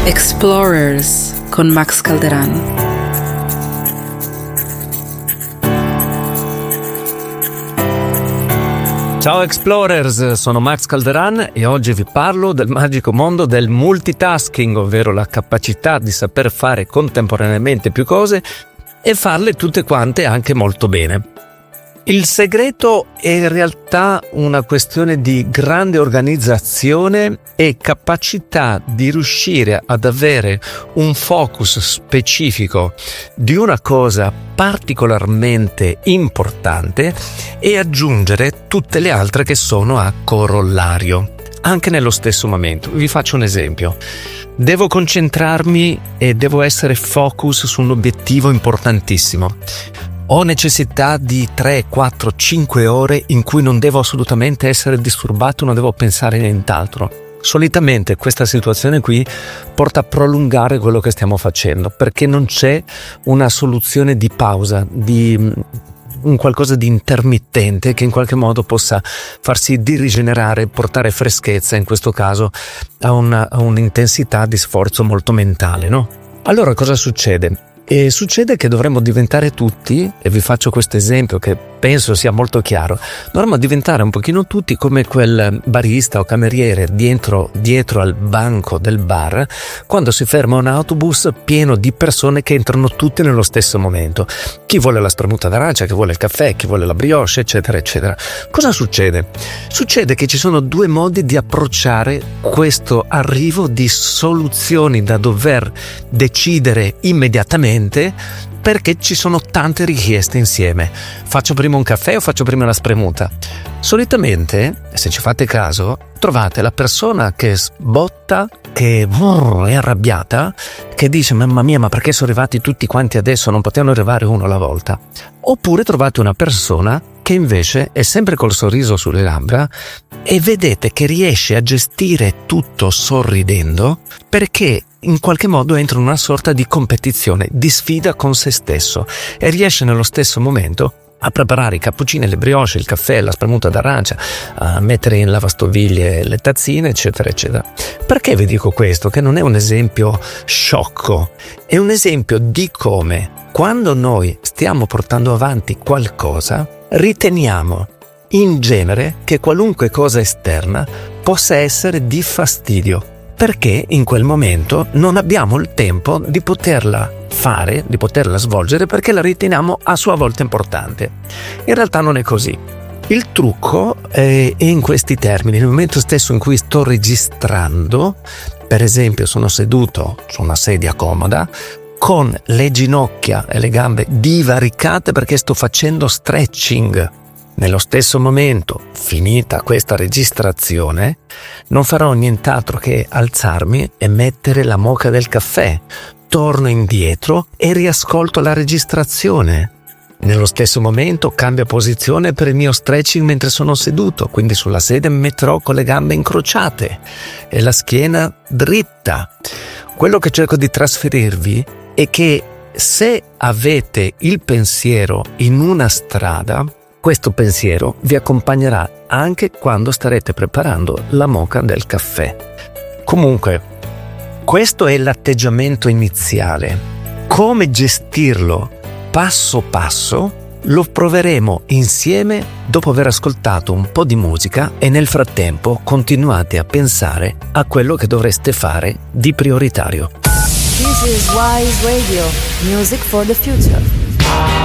Explorers con Max Calderan. Ciao Explorers, sono Max Calderan e oggi vi parlo del magico mondo del multitasking, ovvero la capacità di saper fare contemporaneamente più cose e farle tutte quante anche molto bene. Il segreto è in realtà una questione di grande organizzazione e capacità di riuscire ad avere un focus specifico di una cosa particolarmente importante e aggiungere tutte le altre che sono a corollario, anche nello stesso momento. Vi faccio un esempio. Devo concentrarmi e devo essere focus su un obiettivo importantissimo. Ho necessità di 3, 4, 5 ore in cui non devo assolutamente essere disturbato, non devo pensare a nient'altro. Solitamente questa situazione qui porta a prolungare quello che stiamo facendo, perché non c'è una soluzione di pausa, di un qualcosa di intermittente che in qualche modo possa farsi di rigenerare, portare freschezza, in questo caso a un'intensità di sforzo molto mentale, no? Allora cosa succede? E succede che dovremmo diventare tutti, e vi faccio questo esempio che penso sia molto chiaro, dovremmo diventare un pochino tutti come quel barista o cameriere dietro al banco del bar quando si ferma un autobus pieno di persone che entrano tutte nello stesso momento. Chi vuole la spremuta d'arancia, chi vuole il caffè, chi vuole la brioche, eccetera, eccetera. Cosa succede? Succede che ci sono due modi di approcciare questo arrivo di soluzioni da dover decidere immediatamente perché ci sono tante richieste insieme. Faccio prima un caffè o faccio prima la spremuta? Solitamente, se ci fate caso, trovate la persona che sbotta, che è arrabbiata, che dice mamma mia, ma perché sono arrivati tutti quanti adesso, non potevano arrivare uno alla volta? Oppure trovate una persona che invece è sempre col sorriso sulle labbra e vedete che riesce a gestire tutto sorridendo perché in qualche modo entra in una sorta di competizione, di sfida con se stesso e riesce nello stesso momento a preparare i cappuccini, le brioche, il caffè, la spremuta d'arancia, a mettere in lavastoviglie le tazzine, eccetera, eccetera. Perché vi dico questo? Che non è un esempio sciocco, è un esempio di come quando noi stiamo portando avanti qualcosa, riteniamo in genere che qualunque cosa esterna possa essere di fastidio, perché in quel momento non abbiamo il tempo di poterla fare, di poterla svolgere, perché la riteniamo a sua volta importante. In realtà non è così. Il trucco è in questi termini. Nel momento stesso in cui sto registrando, per esempio sono seduto su una sedia comoda, con le ginocchia e le gambe divaricate perché sto facendo stretching. Nello stesso momento, finita questa registrazione, non farò nient'altro che alzarmi e mettere la moka del caffè. Torno indietro e riascolto la registrazione. Nello stesso momento cambio posizione per il mio stretching mentre sono seduto, quindi sulla sedia mi metterò con le gambe incrociate e la schiena dritta. Quello che cerco di trasferirvi è che se avete il pensiero in una strada, questo pensiero vi accompagnerà anche quando starete preparando la moka del caffè. Comunque, questo è l'atteggiamento iniziale. Come gestirlo passo passo lo proveremo insieme dopo aver ascoltato un po' di musica e nel frattempo continuate a pensare a quello che dovreste fare di prioritario. This is Wise Radio, music for the future.